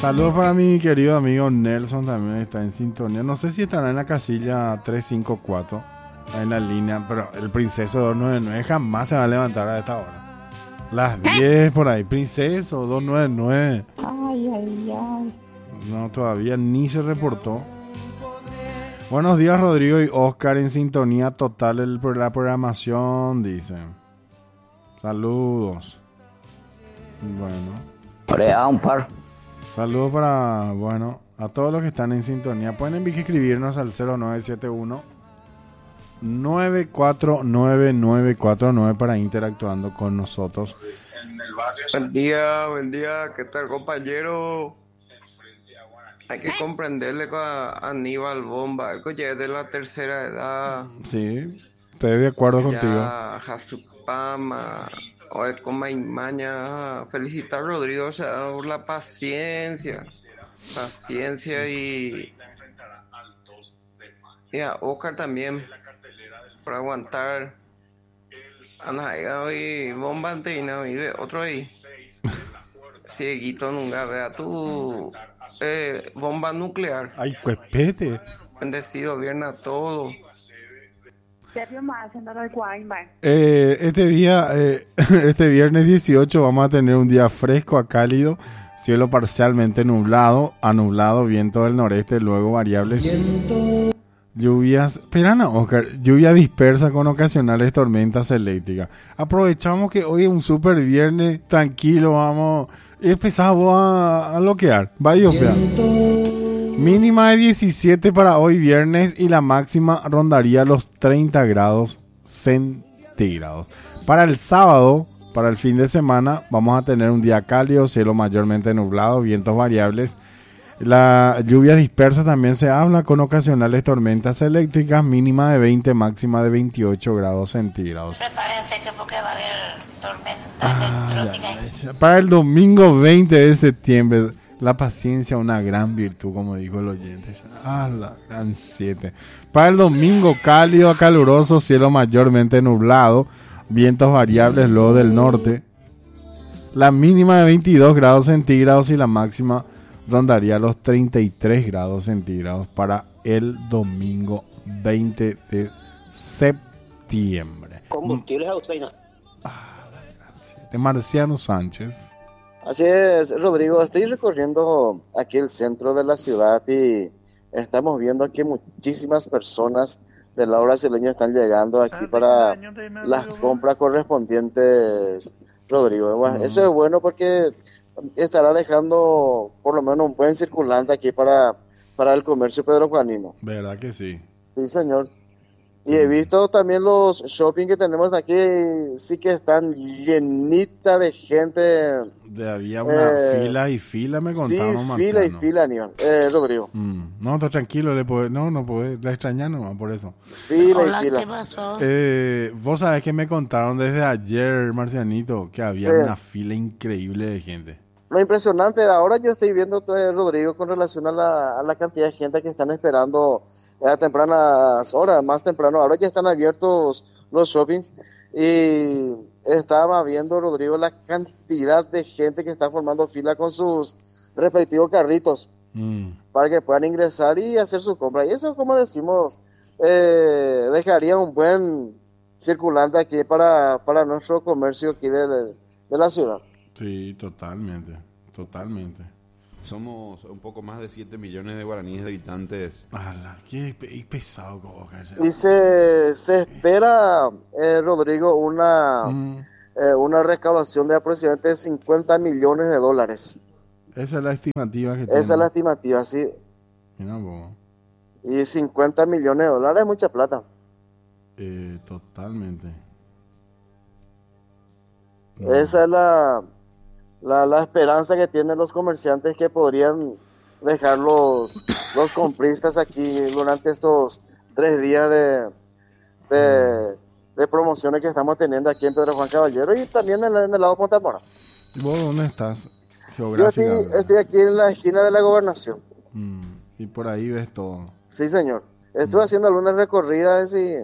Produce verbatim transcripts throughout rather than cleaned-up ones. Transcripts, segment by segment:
Saludos para mi querido amigo Nelson, también está en sintonía. No sé si estará en la casilla tres cinco cuatro, en la línea, pero el Princeso dos nueve nueve jamás se va a levantar a esta hora. Las diez por ahí, Princeso dos nueve nueve. Ay, ay, ay. No, todavía ni se reportó. Buenos días, Rodrigo y Oscar, en sintonía total el, la programación, dicen. Saludos. Bueno. Hola, un par. Saludos para, bueno, a todos los que están en sintonía. Pueden escribirnos al cero nueve siete uno, nueve cuatro nueve, nueve cuatro nueve para interactuando con nosotros. Buen día, buen día. ¿Qué tal, compañero? Hay que comprenderle a Aníbal Bomba. El que ya es de la tercera edad. Sí, estoy de acuerdo ya contigo. Jasupama. O es como maña. Felicitar a Rodrigo, o sea, por la paciencia. Paciencia y. Y a Oscar también. Por aguantar. Ana, y Bomba anteina, y otro ahí. Cieguito nunca vea tu. Eh, bomba nuclear. Ay, pues pete. Bendecido viernes a todos. Eh, este día, eh, este viernes dieciocho, vamos a tener un día fresco a cálido, cielo parcialmente nublado, a nublado, viento del noreste, luego variables. Viento. Lluvias, Perana, Oscar, lluvia dispersa con ocasionales tormentas eléctricas. Aprovechamos que hoy es un super viernes, tranquilo, vamos. Empezamos a, a loquear. Vaya, mínima de diecisiete para hoy viernes y la máxima rondaría los treinta grados centígrados. Para el sábado, para el fin de semana, vamos a tener un día cálido, cielo mayormente nublado, vientos variables. La lluvia dispersa también se habla con ocasionales tormentas eléctricas, mínima de veinte, máxima de veintiocho grados centígrados. Prepárense que porque va a haber tormenta Ah, electrónica. ya, para el domingo veinte de septiembre, la paciencia, una gran virtud, como dijo el oyente. Ah, la gran siete. Para el domingo cálido a caluroso, cielo mayormente nublado, vientos variables luego del norte. La mínima de veintidós grados centígrados y la máxima rondaría los treinta y tres grados centígrados para el domingo veinte de septiembre. Combustibles Auspeina. De Marciano Sánchez. Así es, Rodrigo, estoy recorriendo aquí el centro de la ciudad y estamos viendo que muchísimas personas del lado brasileño están llegando aquí para las compras correspondientes, Rodrigo. Bueno, eso es bueno porque estará dejando por lo menos un buen circulante aquí para, para el comercio pedrojuanino. ¿Verdad que sí? Sí, señor. Y he visto también los shopping que tenemos aquí, sí que están llenitas de gente. De había una eh, fila y fila, me contaron. Sí, Marciano. fila y fila, Aníbal. Eh, Rodrigo. Mm. No, está tranquilo, le puede, no, no puede, la extraña nomás, por eso. Fila Hola, y fila. ¿qué pasó? Eh, vos sabés que me contaron desde ayer, Marcianito, que había Sí. una fila increíble de gente. Lo impresionante, ahora yo estoy viendo, eh, Rodrigo, con relación a la, a la cantidad de gente que están esperando a tempranas horas, más temprano. Ahora ya están abiertos los shoppings y estaba viendo, Rodrigo, la cantidad de gente que está formando fila con sus respectivos carritos Mm. para que puedan ingresar y hacer su compra. Y eso, como decimos, eh, dejaría un buen circulante aquí para, para nuestro comercio aquí de, de la ciudad. Sí, totalmente, totalmente. Somos un poco más de siete millones de guaraníes de habitantes. Ala, qué pe- pesado como que Y se, se espera, eh, Rodrigo, una, Mm. eh, una recaudación de aproximadamente cincuenta millones de dólares. Esa es la estimativa que tiene. Esa es la estimativa, sí. Mira vos. Y cincuenta millones de dólares es mucha plata. Eh, totalmente. Esa es la, la, la esperanza que tienen los comerciantes que podrían dejar los, los compristas aquí durante estos tres días de, de, de promociones que estamos teniendo aquí en Pedro Juan Caballero y también en, el- en el lado de Punta Mora. ¿Vos dónde estás? Yo estoy, Geográficamente. estoy aquí en la esquina de la gobernación. Mm, y por ahí ves todo. Sí, señor. Estuve haciendo algunas recorridas y,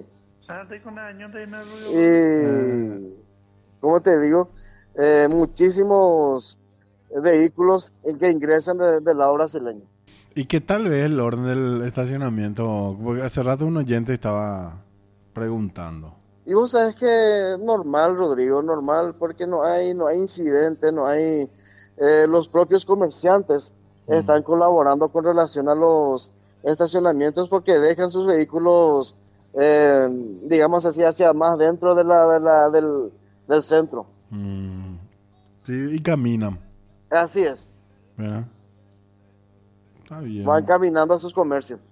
y ¿cómo te digo? Eh, muchísimos vehículos que ingresan de- del lado brasileño. ¿Y qué tal vez el orden del estacionamiento? Porque hace rato un oyente estaba preguntando. Y vos sabes que normal, Rodrigo, normal, porque no hay, no hay incidentes, no hay... eh, los propios comerciantes Mm. están colaborando con relación a los estacionamientos porque dejan sus vehículos, eh, digamos así, hacia más dentro de la, de la- del, del centro. Mm, sí, y caminan, Así es, ¿verdad? Está bien. van caminando a sus comercios.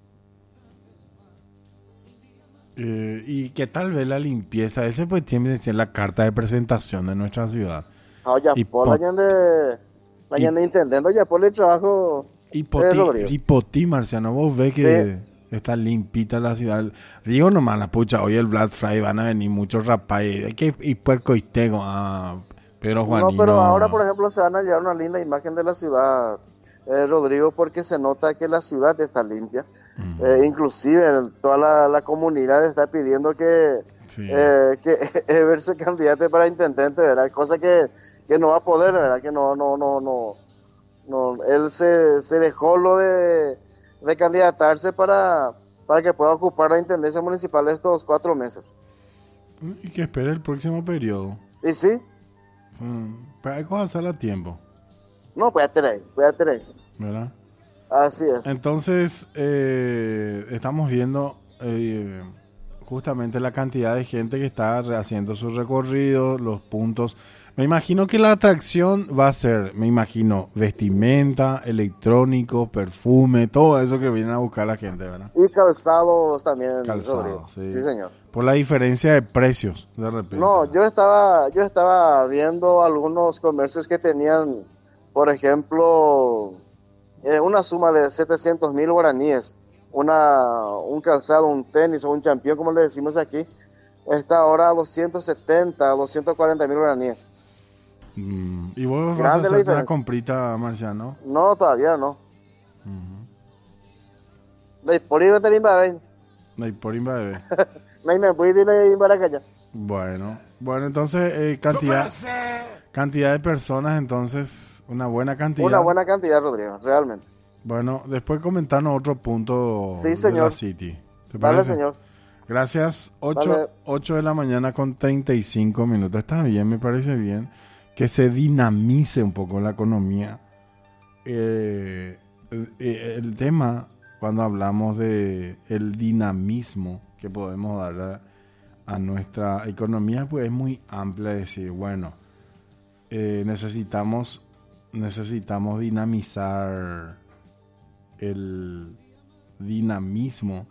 Eh, y que tal vez la limpieza, ese pues tiene que ser la carta de presentación de nuestra ciudad. Ah, ya, Y por po- la ñande, la y- ñande intendendo, ya por el trabajo, Y eh, por ti, Rodrigo. y por ti, Marciano, vos ves que está limpita la ciudad. Digo nomás la pucha, hoy el Black Friday van a venir muchos rapaz, hay que ir puerco y tego, ah, pero Juanino. No, pero ahora, por ejemplo, se van a llevar una linda imagen de la ciudad, eh, Rodrigo, porque se nota que la ciudad está limpia. Mm, Eh, inclusive el- toda la, la comunidad está pidiendo que, sí. eh, que Ever se candidate para intendente, ¿verdad? Cosa que, que no va a poder, ¿verdad? Que no, no, no, no, no. Él se, se dejó lo de, de candidatarse para, para que pueda ocupar la intendencia municipal estos cuatro meses. Y que espere el próximo periodo. Y sí, Mm, pero hay cosas hacer a tiempo, no, puede tener, puede tener. ¿verdad? Así es. Entonces, eh, estamos viendo eh, justamente la cantidad de gente que está haciendo su recorrido, los puntos. Me imagino que la atracción va a ser, me imagino, vestimenta, electrónico, perfume, todo eso que vienen a buscar la gente, ¿verdad? Y calzados también, Calzado, Rodrigo. sí. Sí, señor. Por la diferencia de precios, de repente. No, yo estaba, yo estaba viendo algunos comercios que tenían, por ejemplo, eh, una suma de setecientos mil guaraníes, una, un calzado, un tenis o un champión, como le decimos aquí, está ahora a doscientos setenta, doscientos cuarenta mil guaraníes. Mm, y vos vas a Grande la hacer una diferencia. comprita, Marciano. No, todavía no. Ujú. De por ahí tener bebé. No hay por inva bebé. No me pude ir para acá. Bueno, bueno, entonces eh, cantidad, cantidad de personas, entonces una buena cantidad. Una buena cantidad, Rodrigo, realmente. Bueno, después comentarnos otro punto Sí, de señor. la City. ¿Te Dale, parece? señor. Gracias. Dale. ocho, ocho de la mañana con treinta y cinco minutos. Está bien, me parece bien que se dinamice un poco la economía. Eh, eh, el tema, cuando hablamos de el dinamismo que podemos dar a, a nuestra economía, pues es muy amplia. Decir, bueno, eh, necesitamos, necesitamos dinamizar el dinamismo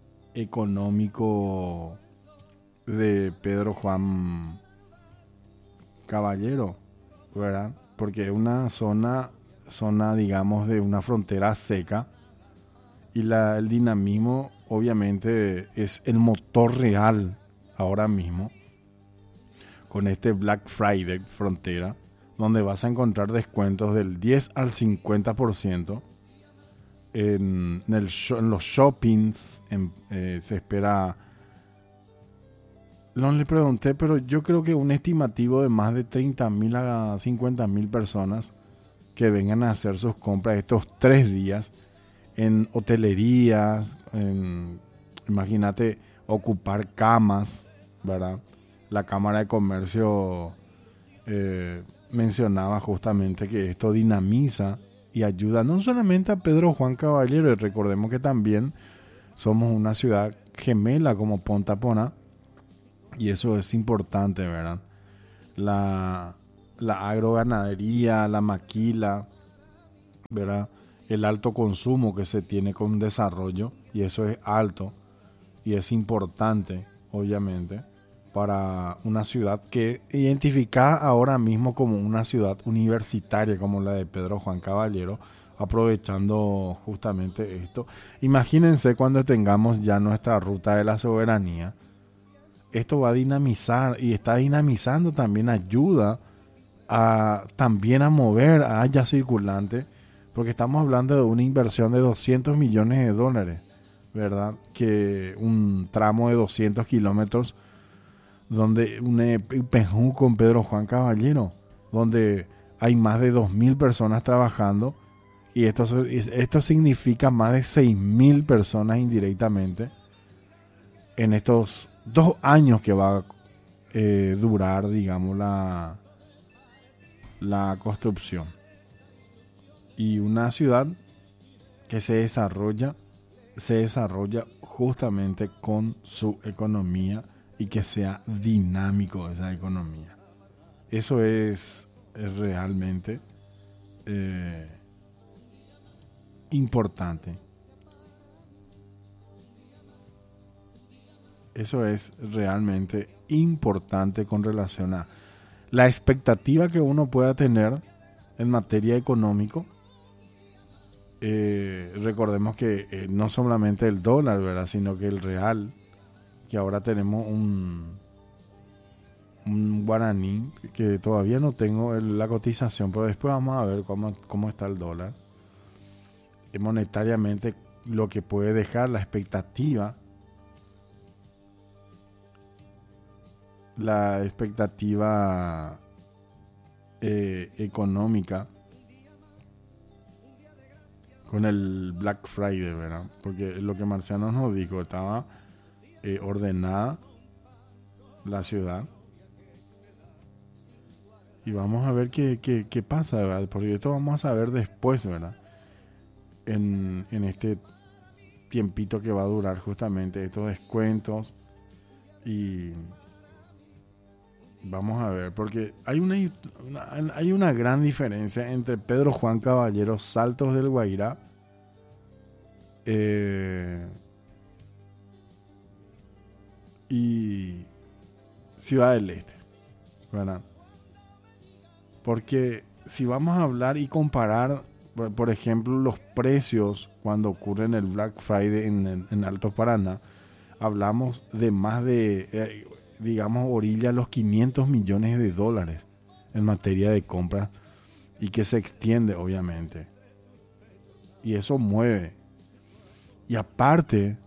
económico de Pedro Juan Caballero, ¿verdad? Porque es una zona, zona, digamos, de una frontera seca y la, el dinamismo obviamente es el motor real ahora mismo con este Black Friday frontera, donde vas a encontrar descuentos del diez al cincuenta por ciento en, en, el sho- en los shoppings. En, eh, se espera, no le pregunté, pero yo creo que un estimativo de más de treinta mil a cincuenta mil personas que vengan a hacer sus compras estos tres días en hotelerías, en, imagínate ocupar camas, ¿verdad? La Cámara de Comercio eh, mencionaba justamente que esto dinamiza y ayuda no solamente a Pedro Juan Caballero, y recordemos que también somos una ciudad gemela como Ponta Poná, y eso es importante, ¿verdad? La, la agroganadería, la maquila, ¿verdad? El alto consumo que se tiene con desarrollo, y eso es alto y es importante, obviamente, para una ciudad que identificada ahora mismo como una ciudad universitaria como la de Pedro Juan Caballero, aprovechando justamente esto. Imagínense cuando tengamos ya nuestra ruta de la soberanía, esto va a dinamizar y está dinamizando también, ayuda a también a mover a haya circulante, porque estamos hablando de una inversión de doscientos millones de dólares, ¿verdad? Que un tramo de doscientos kilómetros donde un Pejú con Pedro Juan Caballero, donde hay más de dos mil personas trabajando y esto, esto significa más de seis mil personas indirectamente en estos dos años que va a eh, durar, digamos, la, la construcción. Y una ciudad que se desarrolla, se desarrolla justamente con su economía y que sea dinámico esa economía. Eso es, es realmente eh, importante. Eso es realmente importante con relación a la expectativa que uno pueda tener en materia económica. Eh, recordemos que eh, no solamente el dólar, ¿verdad?, sino que el real, que ahora tenemos un, un guaraní, que todavía no tengo el, la cotización, pero después vamos a ver cómo, cómo está el dólar. Eh, monetariamente, lo que puede dejar la expectativa, la expectativa eh, económica con el Black Friday, ¿verdad? Porque lo que Marciano nos dijo, estaba eh, ordenada la ciudad. Y vamos a ver qué, qué, qué pasa, ¿verdad? Porque esto vamos a saber después, ¿verdad? En, en este tiempito que va a durar justamente estos descuentos. Y vamos a ver, porque hay una, una, hay una gran diferencia entre Pedro Juan Caballero, Saltos del Guairá, eh, y Ciudad del Este, ¿verdad? Porque si vamos a hablar y comparar, por, por ejemplo, los precios cuando ocurre en el Black Friday en, en, en Alto Paraná, hablamos de más de... Eh, digamos, orilla los quinientos millones de dólares en materia de compras y que se extiende, obviamente. Y eso mueve. Y aparte,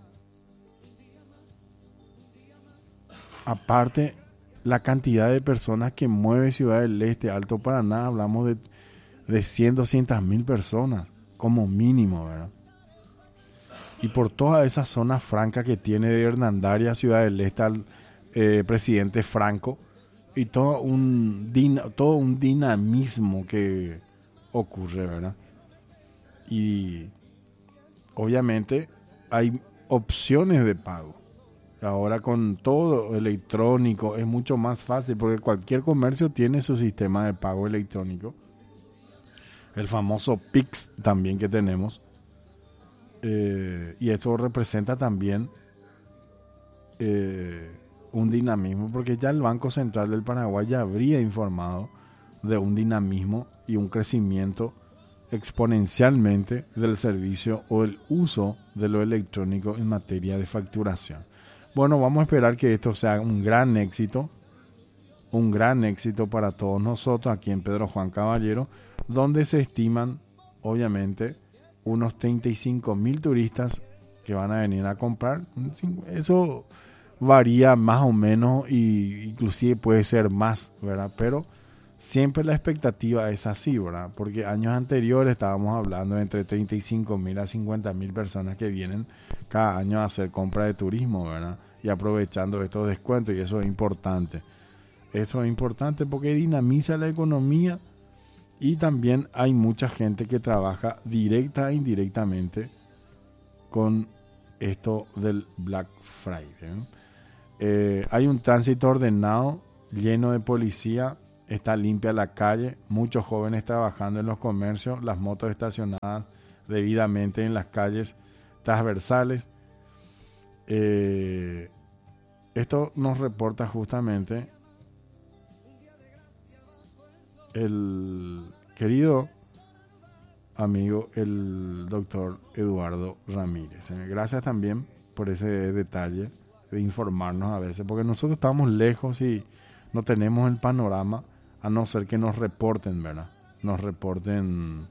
aparte, la cantidad de personas que mueve Ciudad del Este, Alto Paraná, hablamos de, de cien, doscientas mil personas, como mínimo, ¿verdad? Y por toda esa zona franca que tiene de Hernandaria, Ciudad del Este, al Eh, presidente Franco, y todo un din- todo un dinamismo que ocurre, ¿verdad? Y obviamente hay opciones de pago. Ahora con todo electrónico es mucho más fácil, porque cualquier comercio tiene su sistema de pago electrónico, el famoso Pix también que tenemos, eh, y esto representa también eh, un dinamismo, porque ya el Banco Central del Paraguay ya habría informado de un dinamismo y un crecimiento exponencialmente del servicio o el uso de lo electrónico en materia de facturación. Bueno, vamos a esperar que esto sea un gran éxito, un gran éxito para todos nosotros aquí en Pedro Juan Caballero, donde se estiman, obviamente, unos treinta y cinco mil turistas que van a venir a comprar. Eso varía más o menos, y inclusive puede ser más, ¿verdad? Pero siempre la expectativa es así, ¿verdad? Porque años anteriores estábamos hablando de entre treinta y cinco mil a cincuenta mil personas que vienen cada año a hacer compra de turismo, ¿verdad? Y aprovechando estos descuentos, y eso es importante. Eso es importante porque dinamiza la economía, y también hay mucha gente que trabaja directa e indirectamente con esto del Black Friday, ¿no? Eh, hay un tránsito ordenado, lleno de policía, está limpia la calle, muchos jóvenes trabajando en los comercios, las motos estacionadas debidamente en las calles transversales. Eh, esto nos reporta justamente el querido amigo, el doctor Eduardo Ramírez. Gracias también por ese detalle de informarnos a veces, porque nosotros estamos lejos y no tenemos el panorama, a no ser que nos reporten, ¿verdad? Nos reporten.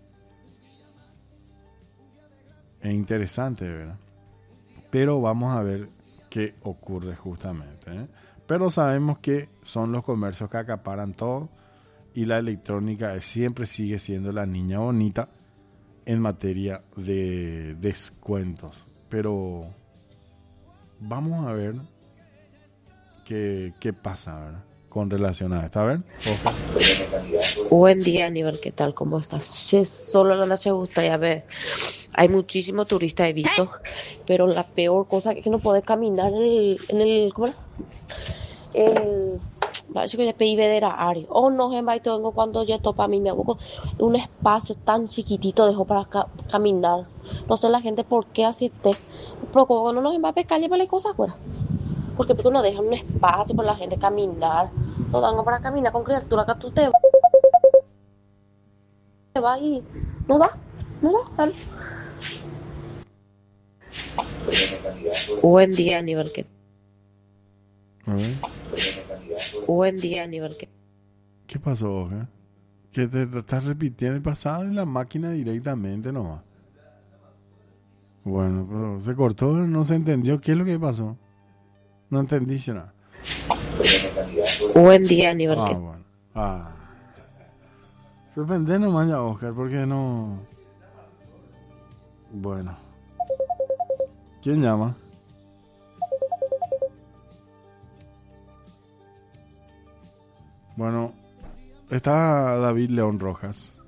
Es interesante, ¿verdad? Pero vamos a ver qué ocurre justamente, ¿eh? Pero sabemos que son los comercios que acaparan todo, y la electrónica siempre sigue siendo la niña bonita en materia de descuentos. Pero vamos a ver qué, qué pasa, ¿verdad? Con relación a esta. A ver, ojo. Buen día, Aníbal, ¿qué tal? ¿Cómo estás? Che, solo la noche gustaría ver. Hay muchísimos turistas, he visto, pero la peor cosa es que no podés caminar en el, en el ¿cómo era? El, parece que le pedí ver a Ari. Oh, no, Gemma, y tengo cuando yo topa a mí, me hago con un espacio tan chiquitito, dejo para ca- caminar. No sé la gente por qué así esté. Pero como no nos va a pescar, lleva las cosas afuera. Porque porque no dejan un espacio para la gente caminar. No dan para caminar con criatura que tú te vas y no da, no da. No. Buen día, Aníbal. ¿Qué? A ver. Buen día, Aníbal. ¿Qué? ¿Qué pasó, Oscar? Que te, te estás repitiendo el pasado en la máquina directamente nomás. Bueno, pero se cortó, no se entendió. ¿Qué es lo que pasó? No entendí nada. Buen día, Aníbal. Ah, ¿Qué? bueno. Ah. Sorprende nomás ya, Oscar, porque no... Bueno. ¿Quién llama? Bueno, está David León Rojas.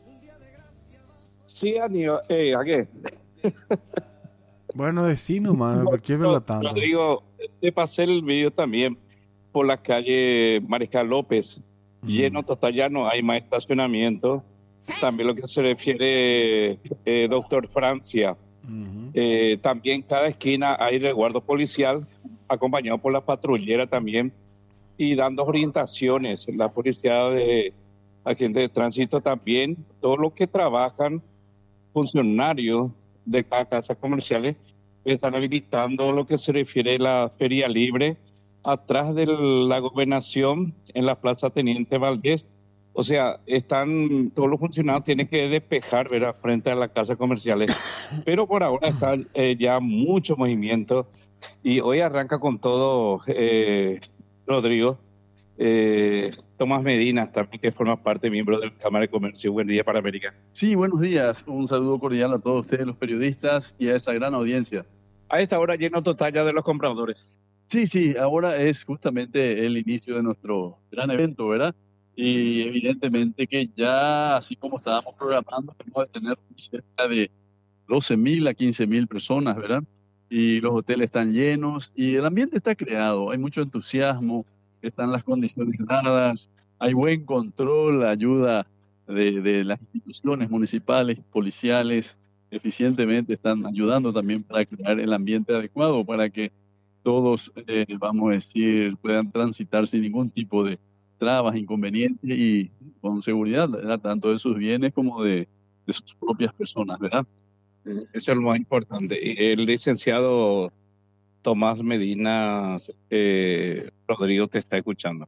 Sí, Aníbal, eh, ¿a qué? Bueno, decí nomás, ¿por qué verla tanto? Rodrigo, te pasé el vídeo también por la calle Mariscal López, mm. lleno total, ya no hay más estacionamiento. También lo que se refiere, eh, doctor Francia, uh-huh. eh, también cada esquina hay resguardo policial, acompañado por la patrullera también, y dando orientaciones, la policía de agentes de tránsito también, todos los que trabajan, funcionarios de cada casa comerciales, están habilitando lo que se refiere a la feria libre atrás de la gobernación en la Plaza Teniente Valdés. O sea, están todos los funcionarios tienen que despejar, ¿verdad?, frente a las casas comerciales. Pero por ahora está eh, ya mucho movimiento y hoy arranca con todo eh, Rodrigo. Eh, Tomás Medina también, que forma parte, miembro de la Cámara de Comercio. Buen día para América. Sí, buenos días. Un saludo cordial a todos ustedes, los periodistas, y a esa gran audiencia. A esta hora lleno total ya de los compradores. Sí, sí, ahora es justamente el inicio de nuestro gran evento, ¿verdad? Y evidentemente que ya, así como estábamos programando, tenemos que tener cerca de doce mil a quince mil personas, ¿verdad? Y los hoteles están llenos y el ambiente está creado, hay mucho entusiasmo, están las condiciones dadas, hay buen control, ayuda de, de las instituciones municipales, policiales, eficientemente están ayudando también para crear el ambiente adecuado para que todos, eh, vamos a decir, puedan transitar sin ningún tipo de trabas, inconvenientes y con seguridad, ¿verdad?, tanto de sus bienes como de, de sus propias personas, ¿verdad? Eso es lo más importante. El licenciado Tomás Medina, eh, Rodrigo, te está escuchando.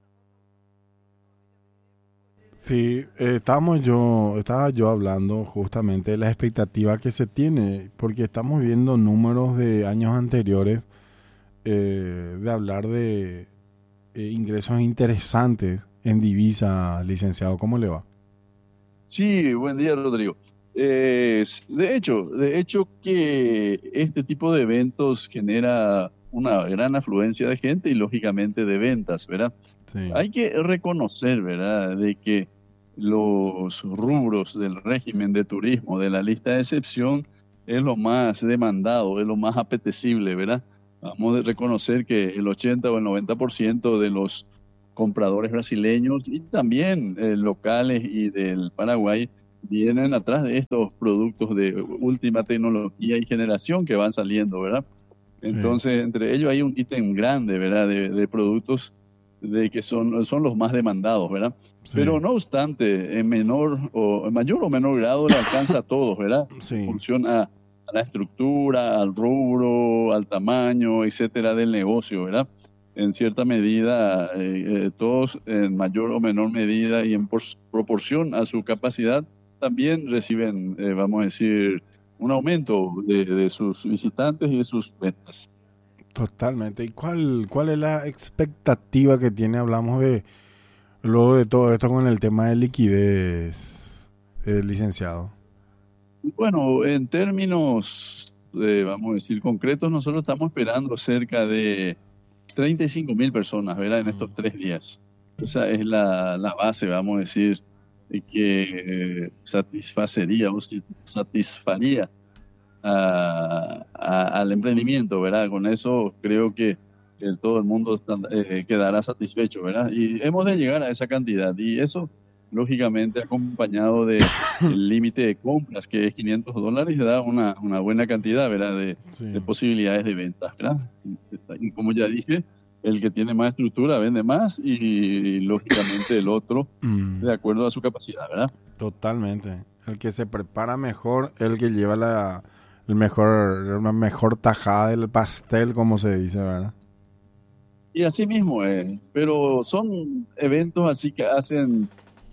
Sí, eh, estamos yo, estaba yo hablando justamente de la expectativa que se tiene, porque estamos viendo números de años anteriores eh, de hablar de eh, ingresos interesantes en divisa, licenciado. ¿Cómo le va? Sí, buen día, Rodrigo. Eh, de hecho, de hecho que este tipo de eventos genera una gran afluencia de gente y lógicamente de ventas, ¿verdad? Sí. Hay que reconocer, ¿verdad?, de que los rubros del régimen de turismo de la lista de excepción es lo más demandado, es lo más apetecible, ¿verdad? Vamos a reconocer que el ochenta o el noventa por ciento de los compradores brasileños y también eh, locales y del Paraguay vienen atrás de estos productos de última tecnología y generación que van saliendo, ¿verdad? Entonces, sí, entre ellos hay un ítem grande, ¿verdad?, de, de productos de que son, son los más demandados, ¿verdad? Sí. Pero no obstante, en menor o en mayor o menor grado le alcanza a todos, ¿verdad? Sí. En función a, a la estructura, al rubro, al tamaño, etcétera, del negocio, ¿verdad? En cierta medida, eh, eh, todos en mayor o menor medida y en por, proporción a su capacidad, también reciben, eh, vamos a decir, un aumento de, de sus visitantes y de sus ventas. Totalmente. ¿Y cuál, cuál es la expectativa que tiene? Hablamos de luego de todo esto con el tema de liquidez, eh, licenciado? Bueno, en términos, eh, vamos a decir, concretos, nosotros estamos esperando cerca de treinta y cinco mil personas, ¿verdad? En estos tres días. Esa es la, la base, vamos a decir, eh, que eh, satisfacería o si- satisfaría a- a- al emprendimiento, ¿verdad? Con eso creo que eh, todo el mundo está- eh, quedará satisfecho, ¿verdad? Y hemos de llegar a esa cantidad y eso, lógicamente, acompañado de el límite de compras, que es quinientos dólares, da una, una buena cantidad, ¿verdad? De, Sí. de posibilidades de ventas, ¿verdad? Y como ya dije, el que tiene más estructura vende más y, y, lógicamente el otro Mm, de acuerdo a su capacidad, ¿verdad? totalmente. El que se prepara mejor, el que lleva la, el mejor, la mejor tajada del pastel, como se dice, ¿verdad? Y así mismo es, pero son eventos así que hacen,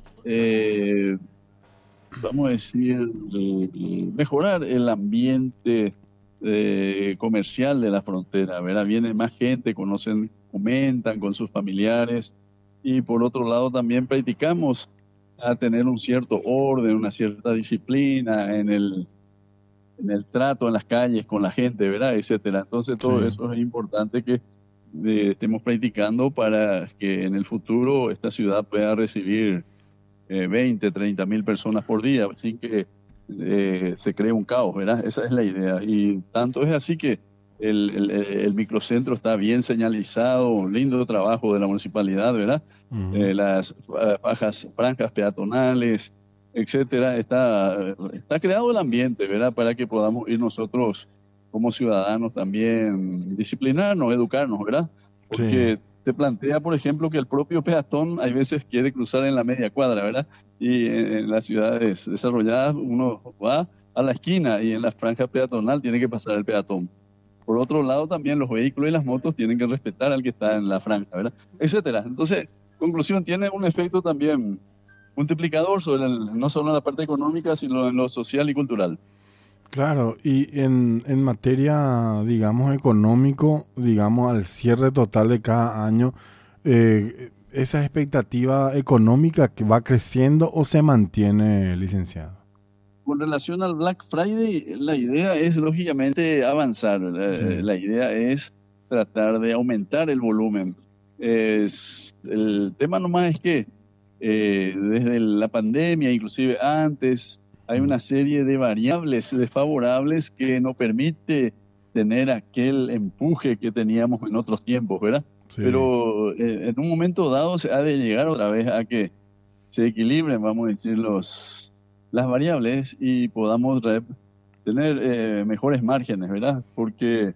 eh, vamos a decir, eh, mejorar el ambiente eh, comercial de la frontera, ¿verdad? Viene más gente, conocen, comentan con sus familiares y por otro lado también practicamos a tener un cierto orden, una cierta disciplina en el, en el trato en las calles con la gente, ¿verdad? Etcétera. Entonces todo Sí. eso es importante que eh, estemos practicando para que en el futuro esta ciudad pueda recibir eh, veinte, treinta mil personas por día sin que eh, se cree un caos, ¿verdad? Esa es la idea. Y tanto es así que el, el, el microcentro está bien señalizado, un lindo trabajo de la municipalidad, ¿verdad? Ujú. Eh, las fa- fajas, franjas peatonales, etcétera, está, está creado el ambiente, ¿verdad? Para que podamos ir nosotros como ciudadanos también disciplinarnos, educarnos, ¿verdad? Porque te plantea, por ejemplo, que el propio peatón hay veces quiere cruzar en la media cuadra, ¿verdad? Y en, en las ciudades desarrolladas uno va a la esquina y en la franja peatonal tiene que pasar el peatón. Por otro lado, también los vehículos y las motos tienen que respetar al que está en la franja, ¿verdad? Etcétera. Entonces, conclusión, tiene un efecto también multiplicador sobre el- no solo en la parte económica, sino en lo social y cultural. Claro, y en, en materia, digamos, económico, digamos, al cierre total de cada año, eh, ¿esa expectativa económica que va creciendo o se mantiene, licenciado? Con relación al Black Friday, la idea es lógicamente avanzar. La, Sí. la idea es tratar de aumentar el volumen. Es, el tema nomás es que eh, desde la pandemia, inclusive antes, hay una serie de variables desfavorables que no permite tener aquel empuje que teníamos en otros tiempos, ¿verdad? Sí. Pero eh, en un momento dado se ha de llegar otra vez a que se equilibren, vamos a decir, los, las variables y podamos re- tener eh, mejores márgenes, ¿verdad? Porque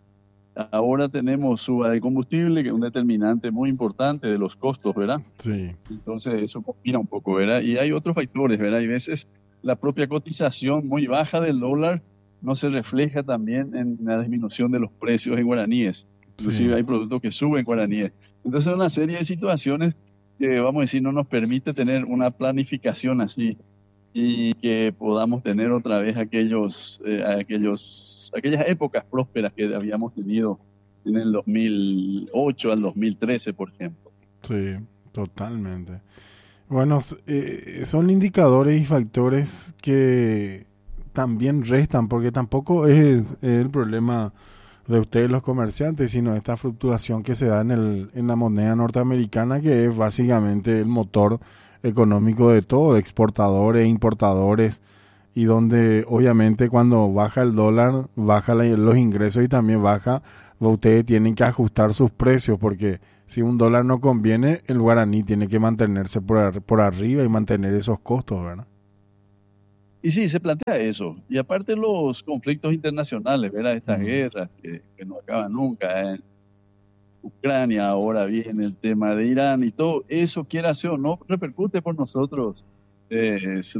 ahora tenemos suba de combustible, que es un determinante muy importante de los costos, ¿verdad? Sí. Entonces eso combina un poco, ¿verdad? Y hay otros factores, ¿verdad? Hay veces la propia cotización muy baja del dólar no se refleja también en la disminución de los precios en guaraníes. Inclusive Sí. hay productos que suben guaraníes. Entonces una serie de situaciones que, vamos a decir, no nos permite tener una planificación así y que podamos tener otra vez aquellos, eh, aquellos, aquellas épocas prósperas que habíamos tenido en el dos mil ocho al dos mil trece, por ejemplo. Sí, totalmente. Bueno, s- eh, son indicadores y factores que también restan, porque tampoco es, el problema de ustedes los comerciantes, sino esta fluctuación que se da en el, en la moneda norteamericana, que es básicamente el motor económico de todo, de exportadores, importadores, y donde obviamente cuando baja el dólar, baja la- los ingresos y también baja, ustedes tienen que ajustar sus precios, porque si un dólar no conviene, el guaraní tiene que mantenerse por, ar- por arriba y mantener esos costos, ¿verdad? Y sí, se plantea eso. Y aparte los conflictos internacionales, ¿verdad? Estas Ujú. guerras que, que no acaban nunca. En Ucrania, ahora viene el tema de Irán y todo eso, quiera sea o no, repercute por nosotros. Eh,